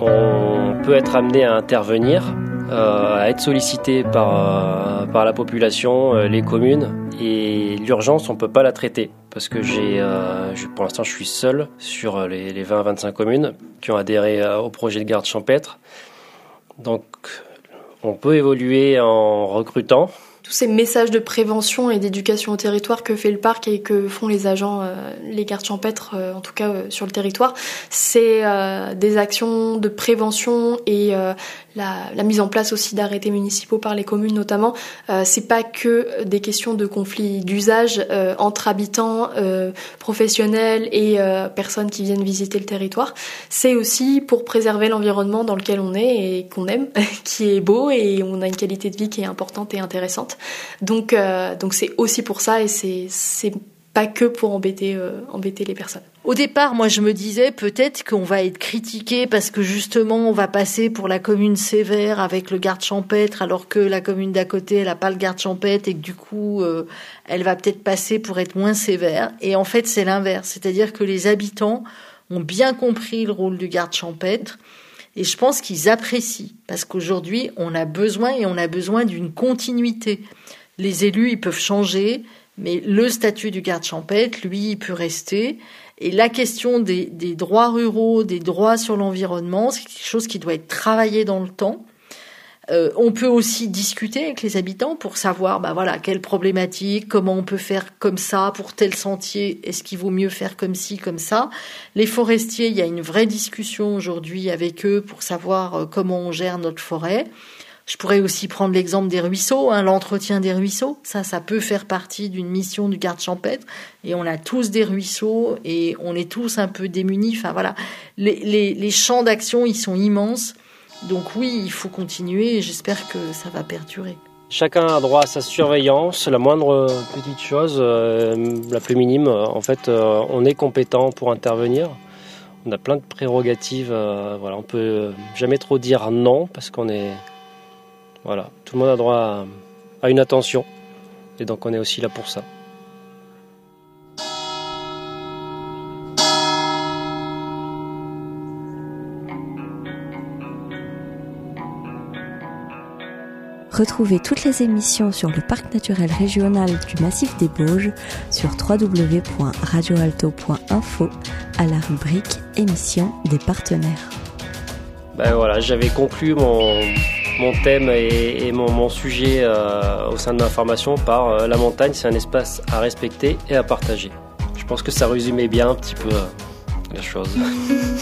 on peut être amené à intervenir, à être sollicité par la population, les communes. Et l'urgence, on ne peut pas la traiter parce que pour l'instant, je suis seul sur les 20 à 25 communes qui ont adhéré au projet de garde champêtre. Donc, on peut évoluer en recrutant. Tous ces messages de prévention et d'éducation au territoire que fait le parc et que font les agents, les gardes champêtres, en tout cas sur le territoire, c'est des actions de prévention et la mise en place aussi d'arrêtés municipaux par les communes notamment. C'est pas que des questions de conflits d'usage entre habitants, professionnels et personnes qui viennent visiter le territoire. C'est aussi pour préserver l'environnement dans lequel on est et qu'on aime, qui est beau et on a une qualité de vie qui est importante et intéressante. Donc c'est aussi pour ça et c'est pas que pour embêter les personnes. Au départ, moi, je me disais peut-être qu'on va être critiqué parce que justement, on va passer pour la commune sévère avec le garde champêtre, alors que la commune d'à côté, elle a pas le garde champêtre et que du coup, elle va peut-être passer pour être moins sévère. Et en fait, c'est l'inverse. C'est-à-dire que les habitants ont bien compris le rôle du garde champêtre. Et je pense qu'ils apprécient parce qu'aujourd'hui, on a besoin d'une continuité. Les élus, ils peuvent changer, mais le statut du garde champêtre, lui, il peut rester. Et la question des droits ruraux, des droits sur l'environnement, c'est quelque chose qui doit être travaillé dans le temps. On peut aussi discuter avec les habitants pour savoir, quelle problématique, comment on peut faire comme ça pour tel sentier, est-ce qu'il vaut mieux faire comme ci, comme ça. Les forestiers, il y a une vraie discussion aujourd'hui avec eux pour savoir comment on gère notre forêt. Je pourrais aussi prendre l'exemple des ruisseaux, l'entretien des ruisseaux. Ça peut faire partie d'une mission du garde champêtre. Et on a tous des ruisseaux et on est tous un peu démunis. Enfin voilà, les champs d'action, ils sont immenses. Donc oui, il faut continuer et j'espère que ça va perdurer. Chacun a droit à sa surveillance. La moindre petite chose, la plus minime, en fait, on est compétent pour intervenir. On a plein de prérogatives. On peut jamais trop dire non parce qu'on est... Voilà, tout le monde a droit à une attention. Et donc on est aussi là pour ça. Retrouvez toutes les émissions sur le parc naturel régional du Massif des Bauges sur www.radioalto.info à la rubrique émissions des partenaires. J'avais conclu mon thème et mon sujet au sein de ma formation par la montagne, c'est un espace à respecter et à partager. Je pense que ça résumait bien un petit peu la chose.